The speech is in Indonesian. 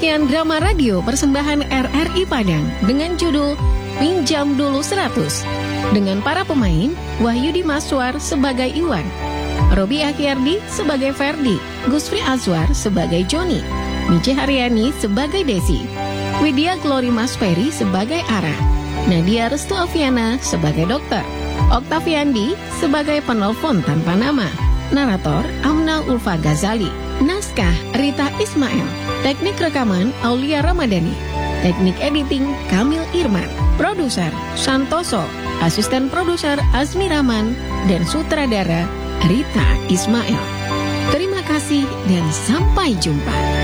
Demikian drama radio persembahan RRI Padang dengan judul Pinjam Dulu 100 dengan para pemain Wahyudi Maswar sebagai Iwan, Robi Akhyardi sebagai Ferdi, Gusfri Azwar sebagai Joni, Mici Haryani sebagai Desi, Widya Glory Masperi sebagai Ara, Nadia Restu Aviana sebagai dokter, Oktaviandi sebagai penelpon tanpa nama, narator Amna Ulfa Ghazali, naskah Rita Ismail, teknik rekaman Aulia Ramadhani, teknik editing Kamil Irman, produser Santoso, asisten produser Azmi Rahman, dan sutradara Rita Ismail. Terima kasih dan sampai jumpa.